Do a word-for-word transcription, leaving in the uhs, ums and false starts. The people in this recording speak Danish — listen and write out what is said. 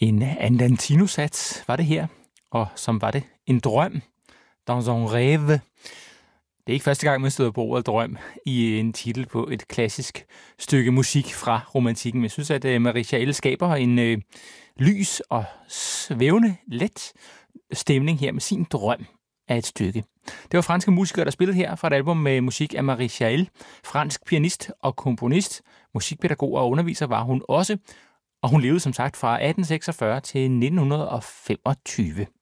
En Andantino-sats var det her, og som var det en drøm, dans un rêve. Det er ikke første gang, man støder på ordet drøm i en titel på et klassisk stykke musik fra romantikken. Men jeg synes, at Marie Chaëlle skaber en øh, lys og svævende, let stemning her med sin drøm af et stykke. Det var franske musikere, der spillede her fra et album med musik af Marie Chaëlle. Fransk pianist og komponist, musikpædagog og underviser var hun også. Og hun levede som sagt fra atten seksogfyrre til nitten femogtyve.